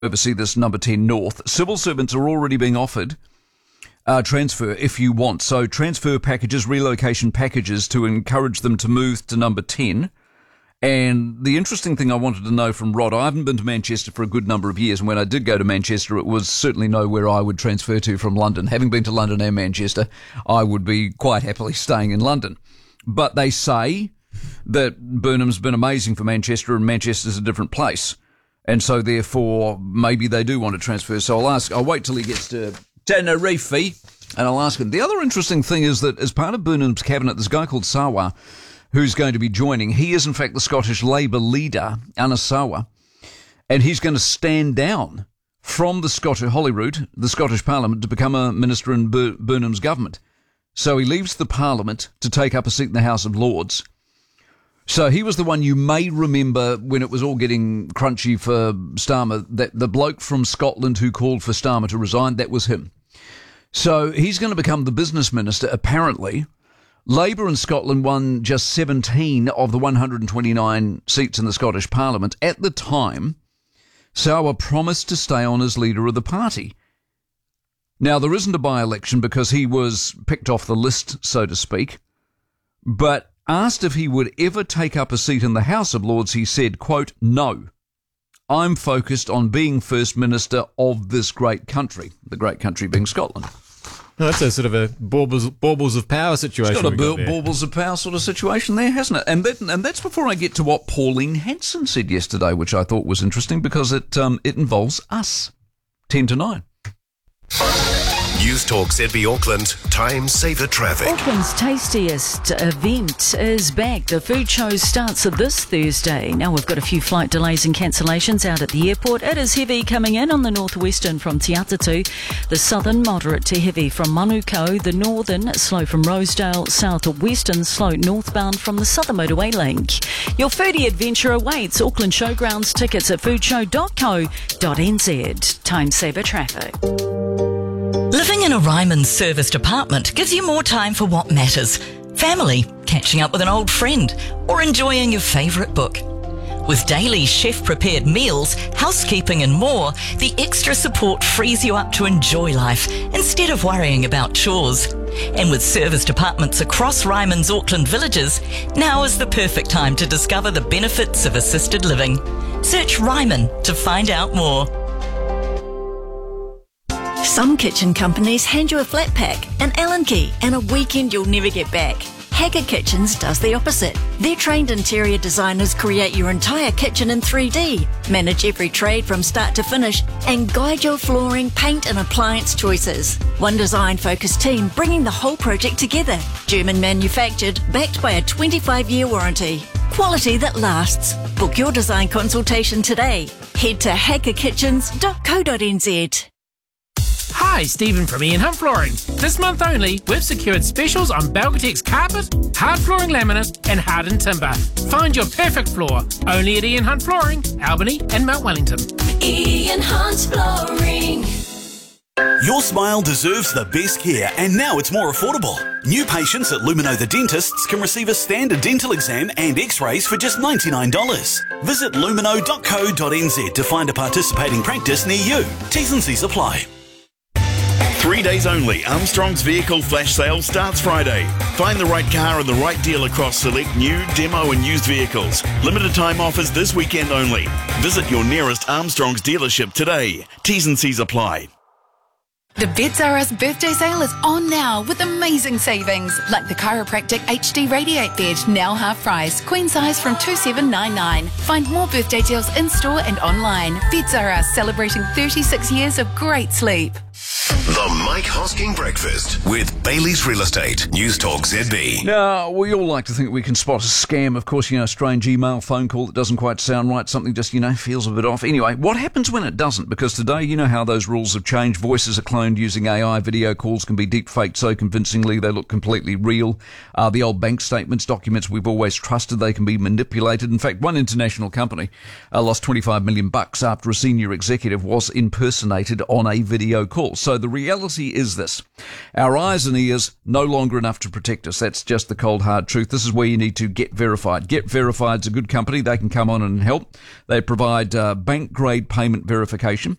oversee this number 10 North. Civil servants are already being offered transfer if you want. So transfer packages, relocation packages to encourage them to move to number 10. And the interesting thing I wanted to know from Rod, I haven't been to Manchester for a good number of years, and when I did go to Manchester, it was certainly nowhere I would transfer to from London. Having been to London and Manchester, I would be quite happily staying in London. But they say that Burnham's been amazing for Manchester, and Manchester's a different place. And so, therefore, maybe they do want to transfer. So I'll wait till he gets to Tenerife, and I'll ask him. The other interesting thing is that as part of Burnham's cabinet, there's a guy called Sawa, who's going to be joining. He is, in fact, the Scottish Labour leader, Anna Sawa, and he's going to stand down from the Scottish Holyrood, the Scottish Parliament, to become a minister in Burnham's government. So he leaves the Parliament to take up a seat in the House of Lords. So he was the one you may remember when it was all getting crunchy for Starmer, that the bloke from Scotland who called for Starmer to resign, that was him. So he's going to become the business minister, apparently. Labour in Scotland won just 17 of the 129 seats in the Scottish Parliament. At the time, Sawa promised to stay on as leader of the party. Now, there isn't a by-election because he was picked off the list, so to speak, but asked if he would ever take up a seat in the House of Lords, he said, quote, "No, I'm focused on being First Minister of this great country," the great country being Scotland. No, that's a sort of a baubles of power situation. It's got a baubles of power sort of situation there, hasn't it? And that's before I get to what Pauline Hanson said yesterday, which I thought was interesting because it involves us. 10 to 9. News Talk ZB Auckland, Time Saver Traffic. Auckland's tastiest event is back. The food show starts this Thursday. Now we've got a few flight delays and cancellations out at the airport. It is heavy coming in on the northwestern from Te Atatu, the southern moderate to heavy from Manukau, the northern slow from Rosedale, southwestern slow northbound from the southern motorway link. Your foodie adventure awaits. Auckland Showgrounds tickets at foodshow.co.nz. Time Saver Traffic. Living in a Ryman serviced apartment gives you more time for what matters. Family, catching up with an old friend, or enjoying your favourite book. With daily chef-prepared meals, housekeeping and more, the extra support frees you up to enjoy life instead of worrying about chores. And with serviced apartments across Ryman's Auckland villages, now is the perfect time to discover the benefits of assisted living. Search Ryman to find out more. Some kitchen companies hand you a flat pack, an Allen key, and a weekend you'll never get back. Hacker Kitchens does the opposite. Their trained interior designers create your entire kitchen in 3D, manage every trade from start to finish, and guide your flooring, paint and appliance choices. One design-focused team bringing the whole project together. German manufactured, backed by a 25-year warranty. Quality that lasts. Book your design consultation today. Head to hackerkitchens.co.nz. Hi, Stephen from Ian Hunt Flooring. This month only, we've secured specials on Belgatex carpet, hard flooring laminate and hardened timber. Find your perfect floor only at Ian Hunt Flooring, Albany and Mount Wellington. Ian Hunt Flooring. Your smile deserves the best care, and now it's more affordable. New patients at Lumino the Dentists can receive a standard dental exam and x-rays for just $99. Visit lumino.co.nz to find a participating practice near you. T's and C's apply. 3 days only, Armstrong's vehicle flash sale starts Friday. Find the right car and the right deal across select new, demo and used vehicles. Limited time offers this weekend only. Visit your nearest Armstrong's dealership today. T's and C's apply. The Beds R Us birthday sale is on now with amazing savings, like the Chiropractic HD Radiate Bed, now half price, queen size from $2,799. Find more birthday deals in store and online. Beds R Us, celebrating 36 years of great sleep. The Mike Hosking Breakfast with Bailey's Real Estate. News Talk ZB. Now, we all like to think we can spot a scam. Of course, a strange email, phone call that doesn't quite sound right. Something just, feels a bit off. Anyway, what happens when it doesn't? Because today, you know how those rules have changed. Voices are cloned using AI. Video calls can be deep-faked so convincingly they look completely real. The old bank statements, documents we've always trusted, they can be manipulated. In fact, one international company lost $25 million after a senior executive was impersonated on a video call. So the reality is this. Our eyes and ears no longer enough to protect us. That's just the cold, hard truth. This is where you need to Get Verified. Get Verified's a good company. They can come on and help. They provide bank-grade payment verification.